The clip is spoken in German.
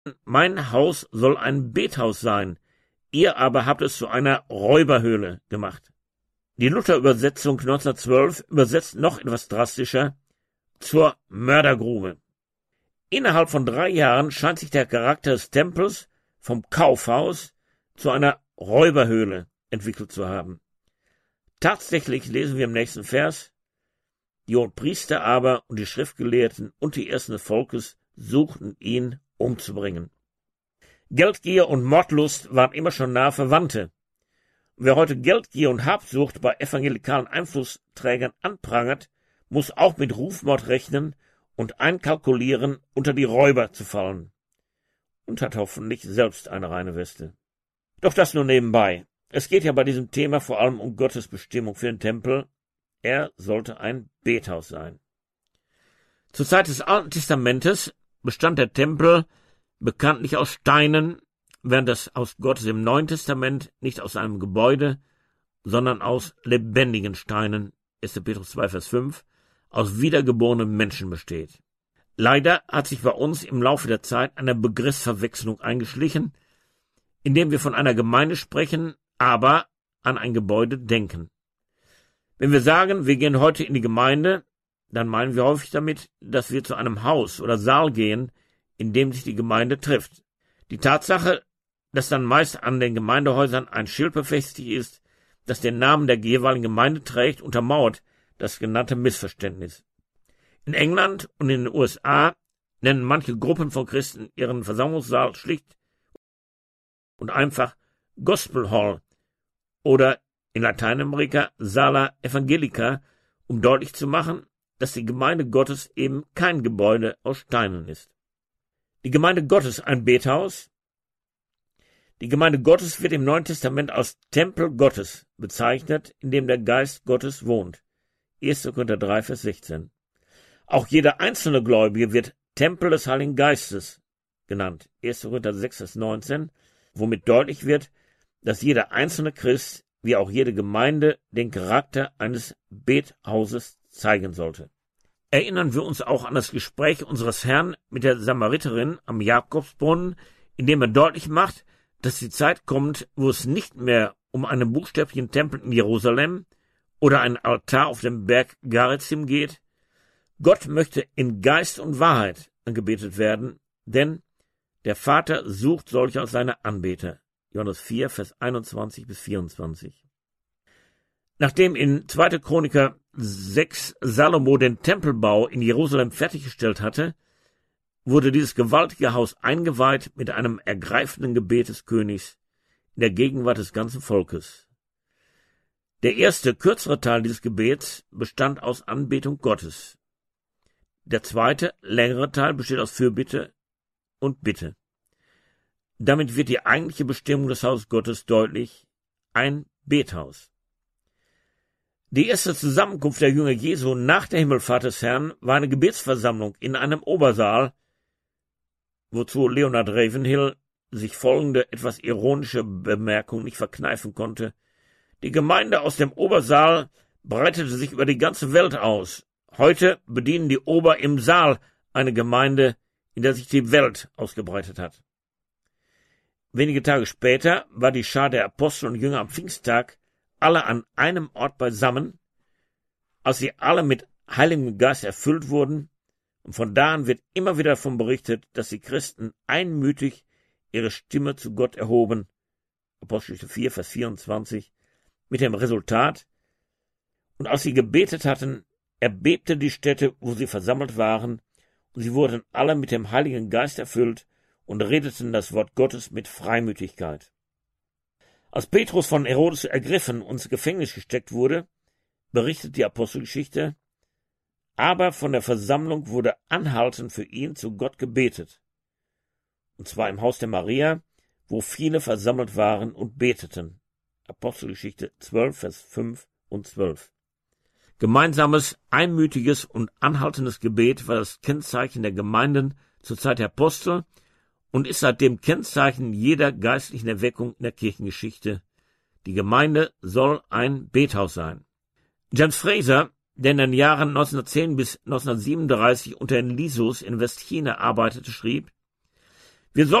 mein Haus soll ein Bethaus sein, ihr aber habt es zu einer Räuberhöhle gemacht. Die Luther-Übersetzung 1912 übersetzt noch etwas drastischer: zur Mördergrube. Innerhalb von 3 Jahren scheint sich der Charakter des Tempels vom Kaufhaus zu einer Räuberhöhle entwickelt zu haben. Tatsächlich lesen wir im nächsten Vers: Die Hohenpriester aber und die Schriftgelehrten und die Ersten des Volkes suchten ihn umzubringen. Geldgier und Mordlust waren immer schon nahe Verwandte. Wer heute Geldgier und Habsucht bei evangelikalen Einflussträgern anprangert, muss auch mit Rufmord rechnen und einkalkulieren, unter die Räuber zu fallen. Und hat hoffentlich selbst eine reine Weste. Doch das nur nebenbei. Es geht ja bei diesem Thema vor allem um Gottes Bestimmung für den Tempel. Er sollte ein Bethaus sein. Zur Zeit des Alten Testamentes bestand der Tempel bekanntlich aus Steinen, während das Haus Gottes im Neuen Testament nicht aus einem Gebäude, sondern aus lebendigen Steinen, 1. Petrus 2, Vers 5, aus wiedergeborenen Menschen besteht. Leider hat sich bei uns im Laufe der Zeit eine Begriffsverwechslung eingeschlichen, indem wir von einer Gemeinde sprechen, aber an ein Gebäude denken. Wenn wir sagen, wir gehen heute in die Gemeinde, dann meinen wir häufig damit, dass wir zu einem Haus oder Saal gehen, in dem sich die Gemeinde trifft. Die Tatsache, dass dann meist an den Gemeindehäusern ein Schild befestigt ist, das den Namen der jeweiligen Gemeinde trägt, untermauert das genannte Missverständnis. In England und in den USA nennen manche Gruppen von Christen ihren Versammlungssaal schlicht und einfach Gospel Hall oder in Lateinamerika Sala Evangelica, um deutlich zu machen, dass die Gemeinde Gottes eben kein Gebäude aus Steinen ist. Die Gemeinde Gottes ein Bethaus? Die Gemeinde Gottes wird im Neuen Testament als Tempel Gottes bezeichnet, in dem der Geist Gottes wohnt. 1. Korinther 3, Vers 16. Auch jeder einzelne Gläubige wird Tempel des Heiligen Geistes genannt. 1. Korinther 6, Vers 19, womit deutlich wird, dass jeder einzelne Christ, wie auch jede Gemeinde, den Charakter eines Bethauses zeigen sollte. Erinnern wir uns auch an das Gespräch unseres Herrn mit der Samariterin am Jakobsbrunnen, in dem er deutlich macht, dass die Zeit kommt, wo es nicht mehr um einen buchstäblichen Tempel in Jerusalem oder einen Altar auf dem Berg Garizim geht. Gott möchte in Geist und Wahrheit angebetet werden, denn der Vater sucht solche als seine Anbeter. Johannes 4, Vers 21 bis 24. Nachdem in 2. Chroniker 6 Salomo den Tempelbau in Jerusalem fertiggestellt hatte, wurde dieses gewaltige Haus eingeweiht mit einem ergreifenden Gebet des Königs in der Gegenwart des ganzen Volkes. Der erste, kürzere Teil dieses Gebets bestand aus Anbetung Gottes. Der zweite, längere Teil besteht aus Fürbitte und Bitte. Damit wird die eigentliche Bestimmung des Hauses Gottes deutlich: ein Bethaus. Die erste Zusammenkunft der Jünger Jesu nach der Himmelfahrt des Herrn war eine Gebetsversammlung in einem Obersaal, wozu Leonard Ravenhill sich folgende etwas ironische Bemerkung nicht verkneifen konnte: Die Gemeinde aus dem Obersaal breitete sich über die ganze Welt aus. Heute bedienen die Ober im Saal eine Gemeinde, in der sich die Welt ausgebreitet hat. Wenige Tage später war die Schar der Apostel und Jünger am Pfingsttag alle an einem Ort beisammen, als sie alle mit Heiligem Geist erfüllt wurden, und von da an wird immer wieder davon berichtet, dass die Christen einmütig ihre Stimme zu Gott erhoben, Apostelgeschichte 4, Vers 24, mit dem Resultat: Und als sie gebetet hatten, erbebte die Stätte, wo sie versammelt waren, und sie wurden alle mit dem Heiligen Geist erfüllt und redeten das Wort Gottes mit Freimütigkeit. Als Petrus von Herodes ergriffen und ins Gefängnis gesteckt wurde, berichtet die Apostelgeschichte: Aber von der Versammlung wurde anhaltend für ihn zu Gott gebetet, und zwar im Haus der Maria, wo viele versammelt waren und beteten. Apostelgeschichte 12, Vers 5 und 12. Gemeinsames, einmütiges und anhaltendes Gebet war das Kennzeichen der Gemeinden zur Zeit der Apostel und ist seitdem Kennzeichen jeder geistlichen Erweckung in der Kirchengeschichte. Die Gemeinde soll ein Bethaus sein. James Fraser, der in den Jahren 1910 bis 1937 unter den Lisus in Westchina arbeitete, schrieb: Wir